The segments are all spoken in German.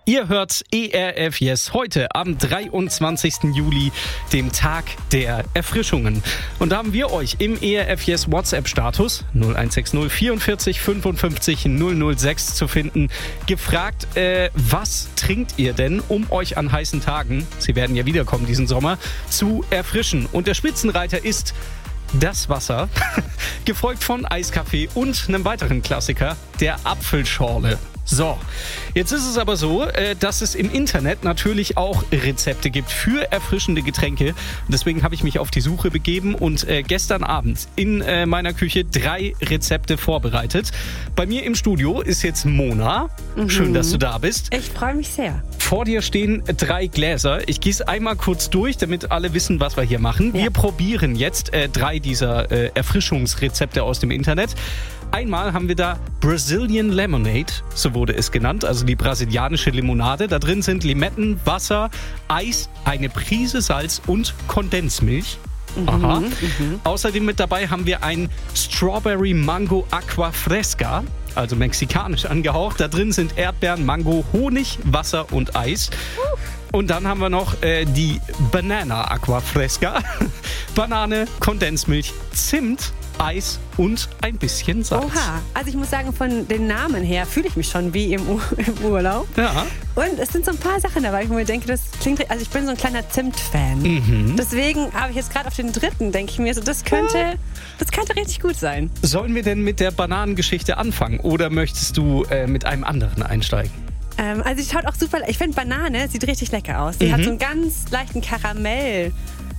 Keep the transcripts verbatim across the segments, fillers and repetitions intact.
Ihr hört E R F Yes heute am dreiundzwanzigsten Juli, dem Tag der Erfrischungen. Und da haben wir euch im E R F Yes WhatsApp-Status null eins sechs null vierundvierzig fünfundfünfzig null null sechs zu finden, gefragt, äh, was trinkt ihr denn, um euch an heißen Tagen, sie werden ja wiederkommen diesen Sommer, zu erfrischen? Und der Spitzenreiter ist das Wasser, gefolgt von Eiskaffee und einem weiteren Klassiker, der Apfelschorle. So, jetzt ist es aber so, dass es im Internet natürlich auch Rezepte gibt für erfrischende Getränke. Deswegen habe ich mich auf die Suche begeben und gestern Abend in meiner Küche drei Rezepte vorbereitet. Bei mir im Studio ist jetzt Mona. Mhm. Schön, dass du da bist. Ich freue mich sehr. Vor dir stehen drei Gläser. Ich gieße einmal kurz durch, damit alle wissen, was wir hier machen. Ja. Wir probieren jetzt äh, drei dieser äh, Erfrischungsrezepte aus dem Internet. Einmal haben wir da Brazilian Lemonade, so wurde es genannt, also die brasilianische Limonade. Da drin sind Limetten, Wasser, Eis, eine Prise Salz und Kondensmilch. Aha. Mhm, mhm. Außerdem mit dabei haben wir ein Strawberry Mango Aqua Fresca, also mexikanisch angehaucht. Da drin sind Erdbeeren, Mango, Honig, Wasser und Eis. Und dann haben wir noch äh, die Banana Aqua Fresca. Banane, Kondensmilch, Zimt, Eis und ein bisschen Salz. Oha, also ich muss sagen, von den Namen her fühle ich mich schon wie im, U- im Urlaub. Ja. Und es sind so ein paar Sachen dabei, wo ich mir denke, das klingt, also ich bin so ein kleiner Zimt-Fan. Mhm. Deswegen habe ich jetzt gerade auf den dritten, denke ich mir, so, das könnte, das könnte richtig gut sein. Sollen wir denn mit der Bananengeschichte anfangen oder möchtest du äh, mit einem anderen einsteigen? Ähm, also sie schaut auch super, ich finde Banane sieht richtig lecker aus. Sie Mhm. hat so einen ganz leichten Karamell.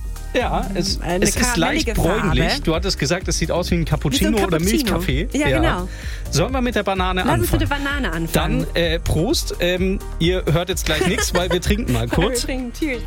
Ja, es, Eine es ist leicht karamellige bräunlich. Farbe. Du hattest gesagt, es sieht aus wie ein Cappuccino, Wie so ein oder Cappuccino. Milchkaffee. Ja, genau. Sollen wir mit der Banane Lass uns anfangen? mit der Banane anfangen. Dann äh, Prost. Ähm, ihr hört jetzt gleich nichts, weil wir trinken mal kurz. Wir trinken Cheers.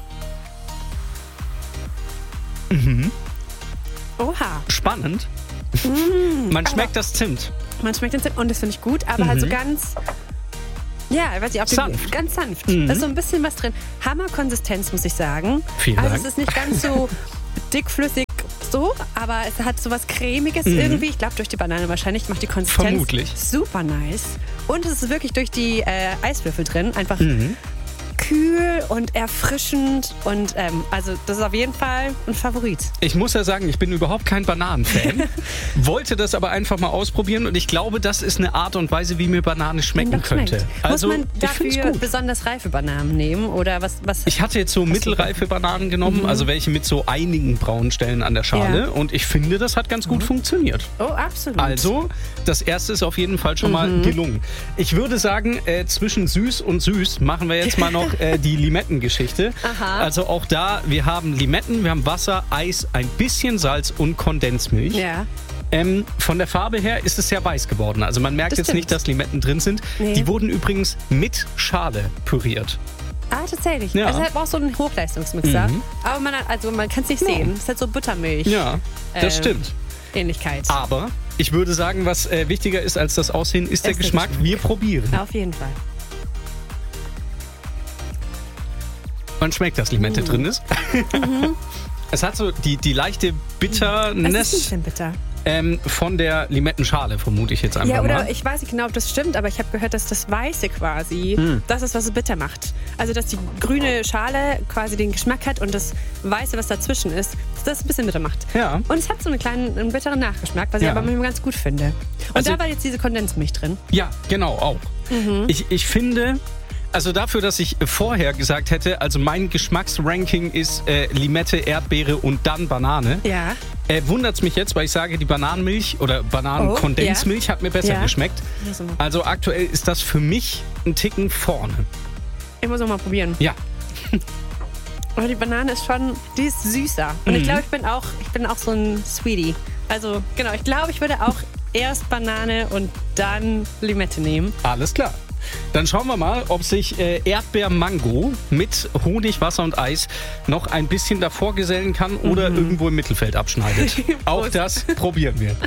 Mhm. Oha. Spannend. Mm, Man schmeckt aber das Zimt. Man schmeckt den Zimt und das finde ich gut, aber halt so ganz, ja, ich weiß nicht, auf den- Sanft. ganz sanft. Mhm. Da ist so ein bisschen was drin. Hammerkonsistenz, muss ich sagen. Vielen also Dank. es ist nicht ganz so dickflüssig so, aber es hat so was Cremiges Mhm. irgendwie. Ich glaube, durch die Banane wahrscheinlich macht die Konsistenz Vermutlich. super nice. Und es ist wirklich durch die äh, Eiswürfel drin. Einfach Mhm. kühl und erfrischend. Und ähm, also das ist auf jeden Fall ein Favorit. Ich muss ja sagen, ich bin überhaupt kein Bananenfan. Wollte das aber einfach mal ausprobieren und ich glaube, das ist eine Art und Weise, wie mir Banane schmecken Wenn doch schmeckt. könnte. Also, Muss man ich find's dafür gut. besonders reife Bananen nehmen? Oder was? was Ich hatte jetzt so mittelreife Bananen genommen, Mhm. also welche mit so einigen braunen Stellen an der Schale. Ja. Und ich finde, das hat ganz gut funktioniert. Oh, absolut. Also, das erste ist auf jeden Fall schon mal Mhm. gelungen. Ich würde sagen, äh, zwischen süß und süß machen wir jetzt mal noch äh, die Limettengeschichte. Aha. Also auch da, wir haben Limetten, wir haben Wasser, Eis, ein bisschen Salz und Kondensmilch. Ja. Ähm, von der Farbe her ist es sehr weiß geworden. Also man merkt Das jetzt stimmt. nicht, dass Limetten drin sind. Nee. Die wurden übrigens mit Schale püriert. Ah, tatsächlich. Ja. Also halt auch so ein Hochleistungsmixer. Mhm. Aber man, hat, also man kann es nicht Ja. sehen. Es ist halt so Buttermilch. Ja, das Ähm, stimmt. Ähnlichkeit. Aber ich würde sagen, was äh, wichtiger ist als das Aussehen, ist der Ist der Geschmack. Geschmack. Wir probieren. Auf jeden Fall. Man schmeckt, dass Limette Mhm. drin ist. Es hat so die, die leichte Es ist ein Bitterness bisschen bitter. ähm, von der Limettenschale, vermute ich jetzt einfach Ja, oder mal. ich weiß nicht genau, ob das stimmt, aber ich habe gehört, dass das Weiße quasi, Hm. das ist, was es bitter macht. Also, dass die grüne Schale quasi den Geschmack hat und das Weiße, was dazwischen ist, das ein bisschen bitter macht. Ja. Und es hat so einen kleinen, einen bitteren Nachgeschmack, was Ja. ich aber manchmal ganz gut finde. Und Also- da war jetzt diese Kondensmilch drin. Ja, genau, auch. Mhm. Ich, ich finde, also dafür, dass ich vorher gesagt hätte, also mein Geschmacksranking ist äh, Limette, Erdbeere und dann Banane, Ja. äh, wundert es mich jetzt, weil ich sage, die Bananenmilch oder Bananenkondensmilch hat mir besser Ja. geschmeckt. Also aktuell ist das für mich ein Ticken vorne. Ich muss auch mal probieren. Ja. Aber die Banane ist schon, die ist süßer. Und Mhm. ich glaube, ich bin auch, ich bin auch so ein Sweetie. Also genau, ich glaube, ich würde auch erst Banane und dann Limette nehmen. Alles klar. Dann schauen wir mal, ob sich äh, Erdbeer-Mango mit Honig, Wasser und Eis noch ein bisschen davor gesellen kann oder Mhm. irgendwo im Mittelfeld abschneidet. Auch das probieren wir.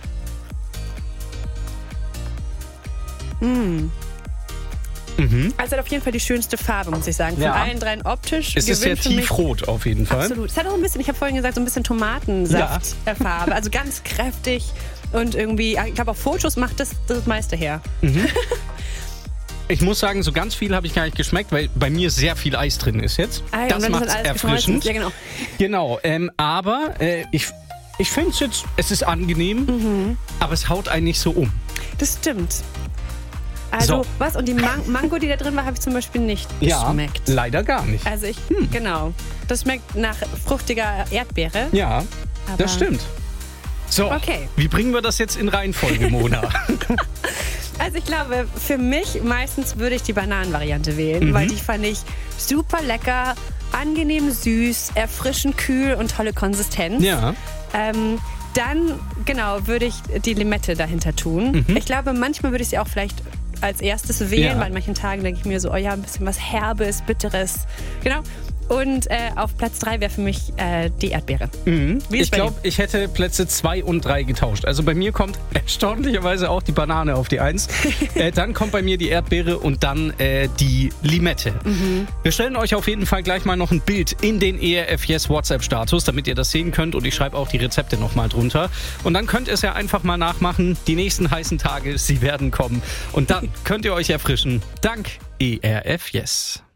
Mm. Mhm. Also hat auf jeden Fall die schönste Farbe, muss ich sagen. Von Ja. allen dreien optisch. Es ist sehr gewinnt für mich- tiefrot auf jeden Fall. Absolut. Es hat auch ein bisschen, ich habe vorhin gesagt, so ein bisschen Tomatensaft der Farbe. Also ganz kräftig und irgendwie, ich glaube, auf Fotos macht das das meiste her. Mhm. Ich muss sagen, so ganz viel habe ich gar nicht geschmeckt, weil bei mir sehr viel Eis drin ist jetzt. Ah, ja, das macht macht es erfrischend. Ja, genau. Genau, ähm, aber äh, ich, ich finde es jetzt, es ist angenehm, mhm. aber es haut einen nicht so um. Das stimmt. Also, so. was? Und die Man- Mango, die da drin war, habe ich zum Beispiel nicht ja, geschmeckt. Leider gar nicht. Also ich, hm. genau. Das schmeckt nach fruchtiger Erdbeere. Ja, aber das stimmt. So, okay. Wie bringen wir das jetzt in Reihenfolge, Mona? Also ich glaube, für mich meistens würde ich die Bananenvariante wählen, mhm. weil die fand ich super lecker, angenehm süß, erfrischend kühl und tolle Konsistenz. Ja. Ähm, dann, genau, würde ich die Limette dahinter tun. Mhm. Ich glaube, manchmal würde ich sie auch vielleicht als erstes wählen, ja. weil an manchen Tagen denke ich mir so, oh ja, ein bisschen was Herbes, Bitteres. Genau. Und äh, auf Platz drei wäre für mich äh, die Erdbeere. Mhm. Ich glaube, ich hätte Plätze zwei und drei getauscht. Also bei mir kommt erstaunlicherweise auch die Banane auf die eins. äh, dann kommt bei mir die Erdbeere und dann äh, die Limette. Mhm. Wir stellen euch auf jeden Fall gleich mal noch ein Bild in den E R F Yes WhatsApp-Status, damit ihr das sehen könnt. Und ich schreibe auch die Rezepte nochmal drunter. Und dann könnt ihr es ja einfach mal nachmachen. Die nächsten heißen Tage, sie werden kommen. Und dann könnt ihr euch erfrischen. Dank E R F Yes.